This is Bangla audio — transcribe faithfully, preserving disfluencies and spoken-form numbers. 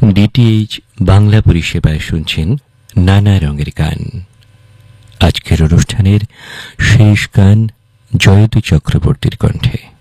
ডিটিএইচ বাংলা পরিষেবায় শুনছেন নানা রঙের গান। আজকের অনুষ্ঠানের শেষ গান জয়তী চক্রবর্তীর কণ্ঠে।